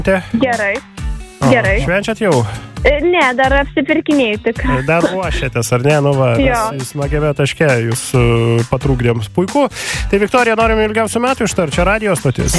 Gerai. Gerai. Švenčiat jau? Ne, dar apsipirkinėjau tik. Dar ruošiatės, ar ne? Nu va, smagiame taške jūs patrūkdėms. Puiku. Tai Viktorija, norim ilgiausių metų ištar, čia radijo stotis.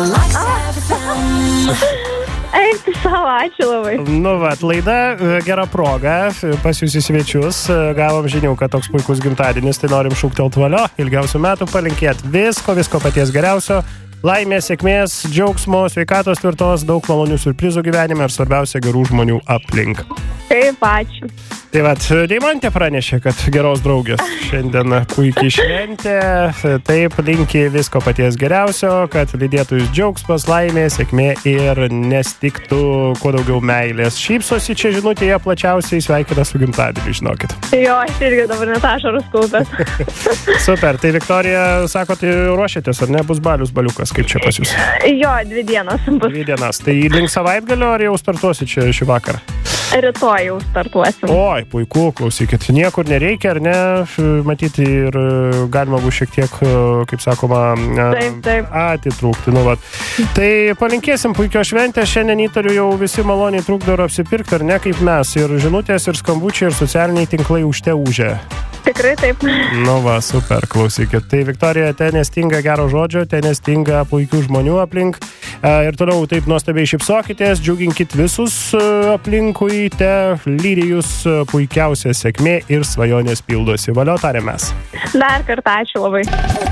Eik, tu savo, ačiū labai. Nu va, laida gera proga, pas jūs į svečius, gavom žinių, kad toks puikus gimtadienis, tai norim šūktelt valio, ilgiausių metų palinkėti visko paties geriausio. Laimės, sėkmės, džiaugsmo, sveikatos tvirtos, daug malonių siurprizų gyvenime ir svarbiausia gerų žmonių aplink. Taip, ačiū. Tai vat, Deimantė pranešė, kad geros draugės šiandien puikiai šventė. Taip, linki visko paties geriausio, kad lydėtų jūs džiaugsmas, laimė, sėkmė ir nestiktų kuo daugiau meilės. Šypsosi čia žinutėje plačiausiai, sveikina su gimtadieniu, žinokit. Jo, aš irgi dabar net ašarus kaupęs. Super, tai Viktorija, sakot, ruošiatės, ar ne, bus baliukas, kaip čia pas jūs? Jo, 2 dienas bus. 2 dienas, tai link savaitgalio ar jau startuosi čia šį vakarą? Rytoj jau startuosim. Oi, puiku, klausykit, niekur nereikia, ar ne, matyti ir galima bus šiek tiek, kaip sakoma, taip. Atitrūkti, nu vat. Tai palinkėsim puikio šventę, šiandien įtariu jau visi maloniai trukdo ir apsipirkti, ar ne, kaip mes, ir žinutės, ir skambučiai, ir socialiniai tinklai užteužė. Tikrai taip. Nu va, super, klausykit. Tai Viktorija, ten nestinga gero žodžio, ten nestinga puikių žmonių aplink. Ir toliau taip nuostabiai šypsokitės, džiuginkit visus aplinkui, te lydi jūs puikiausia sėkmė ir svajonės pildosi. Valio tarėmės. Dar kartą ačiū labai.